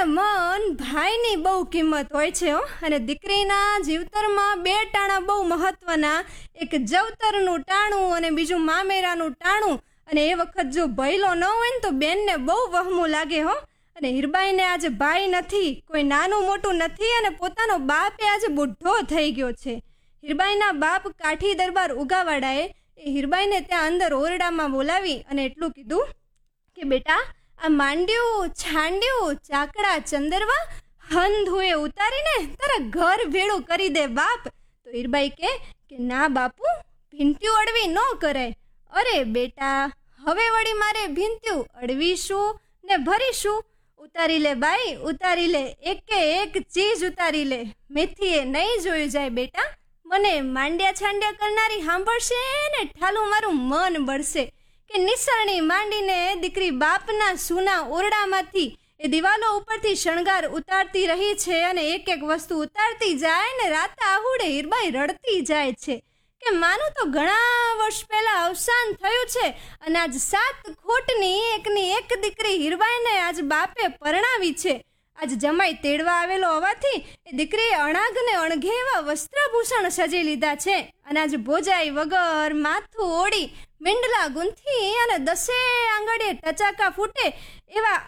મન ભાઈની બહુ કિંમત હોય છે હો. અને દીકરીના જીવતરમાં બે ટાણા બહુ મહત્વના, એક જવતરનું ટાણું અને બીજું મામેરાનું ટાણું. અને એ વખત જો ભયલો ન હોય ને તો બેનને બહુ વહમું લાગે હો. અને હીરબાઈને આજે ભાઈ નથી, કોઈ નાનું મોટું નથી, અને પોતાનો બાપ એ આજે બુઢો થઈ ગયો છે. હીરબાઈના બાપ કાઠી દરબાર ઉગાવાડાએ હીરબાઈને ત્યાં અંદર ઓરડામાં બોલાવી અને એટલું કીધું કે બેટા, આ માંડ્યું છાંડ્યું ચાકડા ચંદરવા હંધુએ ઉતારીને તારા ઘર ભેળું કરી દે બાપ. તો હીરબાઈ કે ના બાપુ, ભીંત્યું અડવી ન કરાય. અરે બેટા, હવે વળી મારે ભીંત્યું અડવીશું ને ભરીશું. ઉતારી લે બાઈ, ઉતારી લે, એકે એક ચીજ ઉતારી લે. મેથીએ નહીં જોયું જાય બેટા, મને માંડ્યા છાંડ્યા કરનારી સાંભળશે ને ઠાલું મારું મન બળશે. કે નિસરણી માંડીને દીકરી બાપના સૂના ઓરડામાંથી એ દિવાલો ઉપરથી શણગાર ઉતારતી રહી છે, અને એક એક વસ્તુ ઉતારતી જાય ને રાતા આહુડે હીરબાઈ રડતી જાય છે કે માનું તો ઘણા વર્ષ પહેલા અવસાન થયું છે, અને આજ 7 ખોટની એકની એક દીકરી હીરબાઈને આજ બાપે પરણાવી છે. આજ જમાઈ તેડવા આવેલો હોવાથી એ દીકરીએ અણાગને અણઘે એવા વસ્ત્રભૂષણ સજી લીધા છે, અને આજ ભોજાઈ વગર માથું ઓળી મીંડલા ગૂંથી અને 10 આંગળીએ ટચાકા ફૂટે એવા